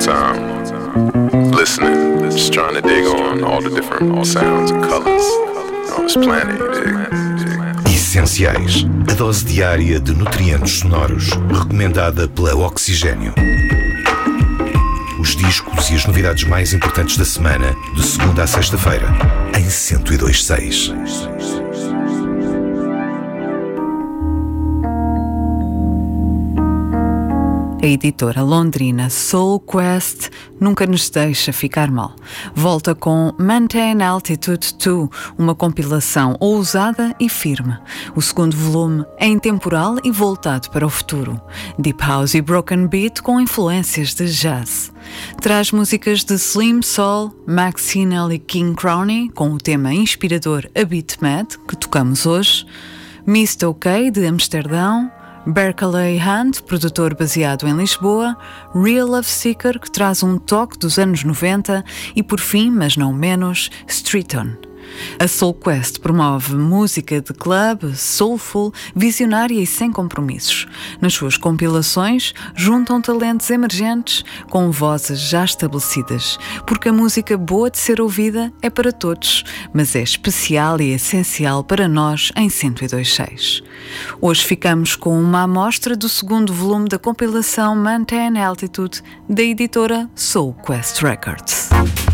time, listening, just trying to dig on all the different sounds and colors on this planet, you dig? Essenciais, a dose diária de nutrientes sonoros, recomendada pela Oxigênio. Os discos e as novidades mais importantes da semana, de segunda a sexta-feira, em 102.6. A editora londrina Soul Quest nunca nos deixa ficar mal. Volta com Maintain Altitude 2, uma compilação ousada e firme. O segundo volume é intemporal e voltado para o futuro. Deep House e Broken Beat com influências de jazz. Traz músicas de Slim Soul, Max Hinnell e King Crowney, com o tema inspirador A Beat Mad, que tocamos hoje. Mist OK, de Amsterdão. Berkeley Hunt, produtor baseado em Lisboa, Real Love Seeker, que traz um toque dos anos 90 e, por fim, mas não menos, Streeton. A Soul Quest promove música de club, soulful, visionária e sem compromissos. Nas suas compilações, juntam talentos emergentes com vozes já estabelecidas, porque a música boa de ser ouvida é para todos, mas é especial e essencial para nós em 102.6. Hoje ficamos com uma amostra do segundo volume da compilação Maintain Altitude, da editora Soul Quest Records.